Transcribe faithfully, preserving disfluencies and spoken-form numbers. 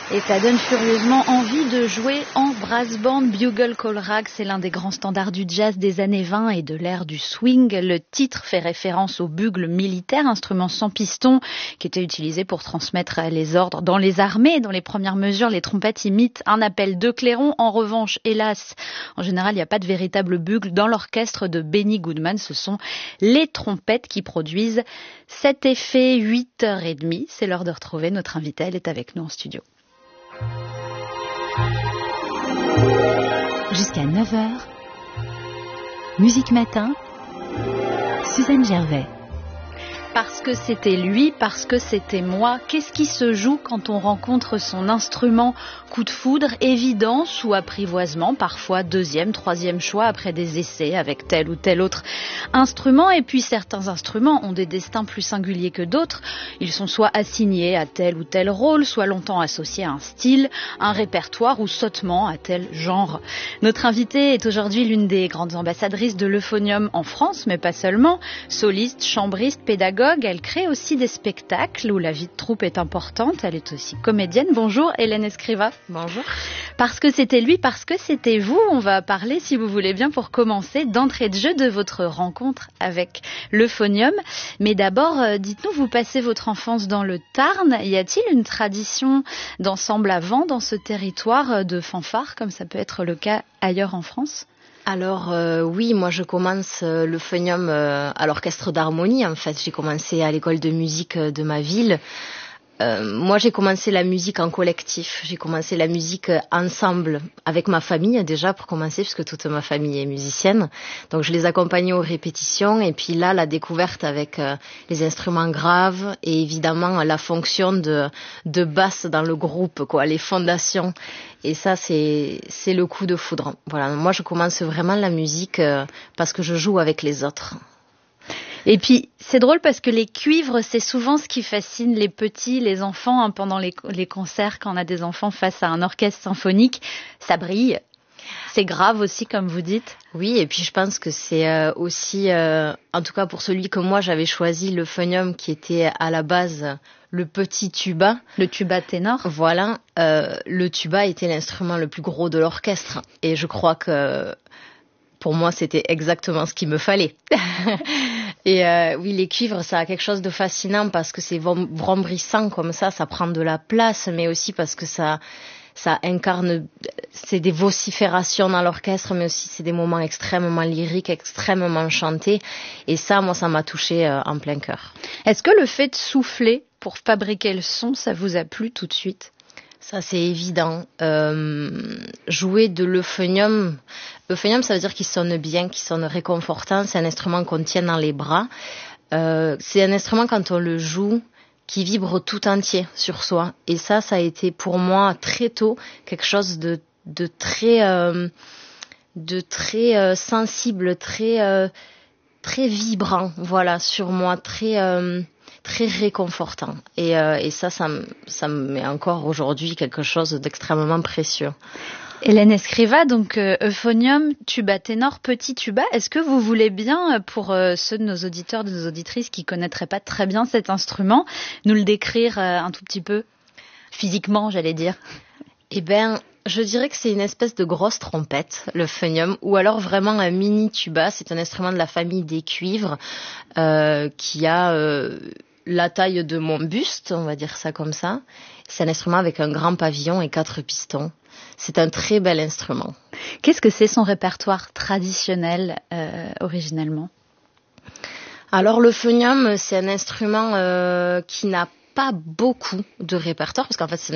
Et ça donne furieusement envie de jouer en brass band. Bugle Call Rag, c'est l'un des grands standards du jazz des années vingt et de l'ère du swing. Le titre fait référence au bugle militaire, instrument sans piston qui était utilisé pour transmettre les ordres dans les armées. Dans les premières mesures, les trompettes imitent un appel de clairon. En revanche, hélas, en général, il n'y a pas de véritable bugle. Dans l'orchestre de Benny Goodman, ce sont les trompettes qui produisent cet effet. huit heures trente, c'est l'heure de retrouver notre invitée. Elle est avec nous en studio. Jusqu'à neuf heures, Musique Matin, Suzanne Gervais. Parce que c'était lui, parce que c'était moi. Qu'est-ce qui se joue quand on rencontre son instrument? Coup de foudre, évidence ou apprivoisement, parfois deuxième, troisième choix après des essais avec tel ou tel autre instrument. Et puis certains instruments ont des destins plus singuliers que d'autres. Ils sont soit assignés à tel ou tel rôle, soit longtemps associés à un style, un répertoire ou sottement à tel genre. Notre invitée est aujourd'hui l'une des grandes ambassadrices de l'euphonium en France, mais pas seulement. Soliste, chambriste, pédagogue. Elle crée aussi des spectacles où la vie de troupe est importante. Elle est aussi comédienne. Bonjour Hélène Escriva. Bonjour. Parce que c'était lui, parce que c'était vous, on va parler, si vous voulez bien, pour commencer, d'entrée de jeu de votre rencontre avec l'euphonium. Mais d'abord, dites-nous, vous passez votre enfance dans le Tarn. Y a-t-il une tradition d'ensemble à vent dans ce territoire de fanfare, comme ça peut être le cas ailleurs en France ? Alors euh, oui, moi je commence euh, l'euphonium euh, à l'orchestre d'harmonie. En fait, j'ai commencé à l'école de musique de ma ville. Euh, moi, j'ai commencé la musique en collectif. J'ai commencé la musique ensemble avec ma famille déjà pour commencer, puisque toute ma famille est musicienne. Donc, je les accompagnais aux répétitions. Et puis là, la découverte avec euh, les instruments graves et évidemment la fonction de, de basse dans le groupe, quoi, les fondations. Et ça, c'est, c'est le coup de foudre. Voilà. Moi, je commence vraiment la musique euh, parce que je joue avec les autres. Et puis, c'est drôle parce que les cuivres, c'est souvent ce qui fascine les petits, les enfants, hein, pendant les, les concerts, quand on a des enfants face à un orchestre symphonique. Ça brille. C'est grave aussi, comme vous dites. Oui, et puis je pense que c'est euh, aussi, euh, en tout cas pour celui que moi j'avais choisi, l'euphonium, qui était à la base le petit tuba. Le tuba ténor. Voilà, euh, le tuba était l'instrument le plus gros de l'orchestre. Et je crois que pour moi, c'était exactement ce qu'il me fallait. Et euh, oui, les cuivres, ça a quelque chose de fascinant parce que c'est vrombrissant comme ça, ça prend de la place, mais aussi parce que ça, ça incarne, c'est des vociférations dans l'orchestre, mais aussi c'est des moments extrêmement lyriques, extrêmement chantés. Et ça, moi, ça m'a touchée euh, en plein cœur. Est-ce que le fait de souffler pour fabriquer le son, ça vous a plu tout de suite ? Ça, c'est évident. Euh, jouer de l'euphonium, l'euphonium, ça veut dire qu'il sonne bien, qu'il sonne réconfortant. C'est un instrument qu'on tient dans les bras. Euh, c'est un instrument, quand on le joue, qui vibre tout entier sur soi. Et ça, ça a été pour moi très tôt quelque chose de, de très, euh, de très euh, sensible, très, euh, très vibrant, voilà, sur moi, très... Euh, très réconfortant. Et, euh, et ça, ça me, ça me met encore aujourd'hui quelque chose d'extrêmement précieux. Hélène Escriva, donc euh, euphonium, tuba ténor, petit tuba. Est-ce que vous voulez bien, pour euh, ceux de nos auditeurs, de nos auditrices qui connaîtraient pas très bien cet instrument, nous le décrire euh, un tout petit peu physiquement, j'allais dire? Eh ben, je dirais que c'est une espèce de grosse trompette, l'euphonium, ou alors vraiment un mini tuba. C'est un instrument de la famille des cuivres euh, qui a euh, la taille de mon buste, on va dire ça comme ça. C'est un instrument avec un grand pavillon et quatre pistons. C'est un très bel instrument. Qu'est-ce que c'est son répertoire traditionnel euh, originellement? Alors l'euphonium, c'est un instrument euh, qui n'a pas beaucoup de répertoire, parce qu'en fait c'est